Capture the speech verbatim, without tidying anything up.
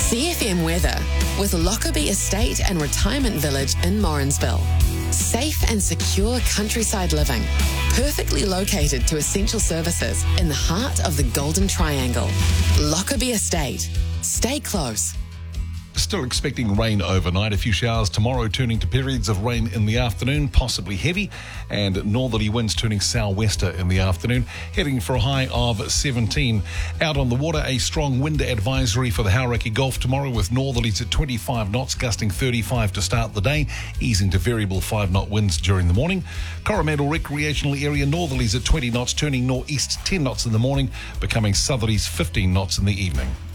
C F M weather with Lockerbie Estate and Retirement Village in Morrinsville. Safe and secure countryside living, perfectly located to essential services in the heart of the Golden Triangle. Lockerbie Estate. Stay close. Still expecting rain overnight. A few showers tomorrow, turning to periods of rain in the afternoon, possibly heavy, and northerly winds turning southwester in the afternoon, heading for a high of seventeen. Out on the water, a strong wind advisory for the Hauraki Gulf tomorrow, with northerlies at twenty-five knots, gusting thirty-five to start the day, easing to variable five-knot winds during the morning. Coromandel Recreational Area, northerlies at twenty knots, turning northeast ten knots in the morning, becoming southerlies fifteen knots in the evening.